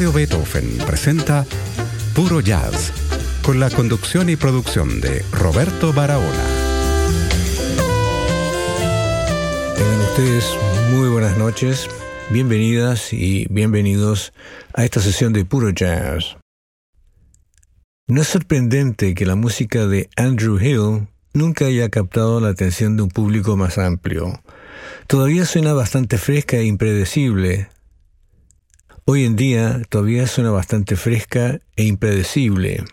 Radio Beethoven presenta Puro Jazz, con la conducción y producción de Roberto Barahona. Tengan ustedes muy buenas noches, bienvenidas y bienvenidos a esta sesión de Puro Jazz. No es sorprendente que la música de Andrew Hill nunca haya captado la atención de un público más amplio. Todavía suena bastante fresca e impredecible. Hoy en día todavía suena bastante fresca e impredecible.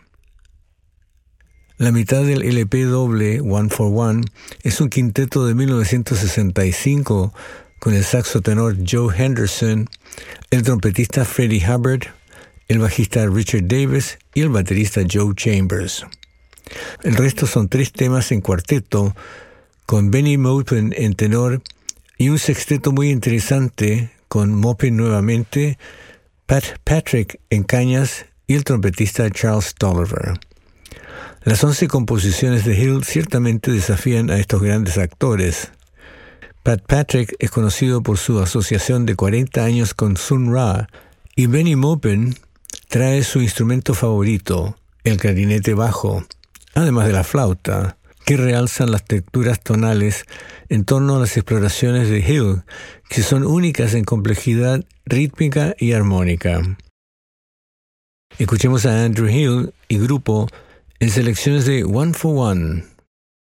La mitad del LP doble One for One es un quinteto de 1965 con el saxo tenor Joe Henderson, el trompetista Freddie Hubbard, el bajista Richard Davis y el baterista Joe Chambers. El resto son 3 temas en cuarteto, con Benny Maupin en tenor y un sexteto muy interesante con Maupin nuevamente, Pat Patrick en cañas y el trompetista Charles Tolliver. Las 11 composiciones de Hill ciertamente desafían a estos grandes actores. Pat Patrick es conocido por su asociación de 40 años con Sun Ra, y Benny Maupin trae su instrumento favorito, el clarinete bajo, además de la flauta, que realzan las texturas tonales en torno a las exploraciones de Hill, que son únicas en complejidad rítmica y armónica. Escuchemos a Andrew Hill y grupo en selecciones de One for One.